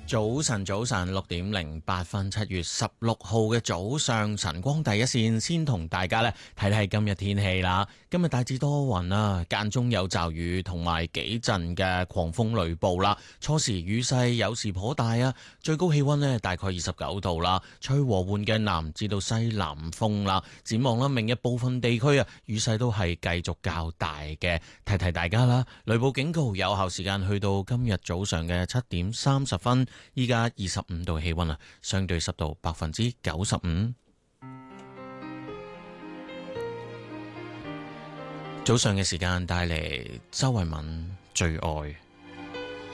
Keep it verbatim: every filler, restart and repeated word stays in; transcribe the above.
早晨，早晨，六點零八分，七月十六號嘅早上，晨光第一線，先同大家咧睇睇今日天氣啦。今日大致多雲啦，間中有驟雨同埋幾陣嘅狂風雷暴啦。初時雨勢有時頗大啊，最高氣溫呢大概二十九度啦，吹和緩嘅南至到西南風啦。展望啦，明日部分地區啊，雨勢都係繼續較大嘅。提提大家啦，雷暴警告有效時間去到今日早上嘅七點三十分。依家二十五度氣溫啊，相對濕度百分之九十五。早上嘅時間帶嚟周慧敏最愛。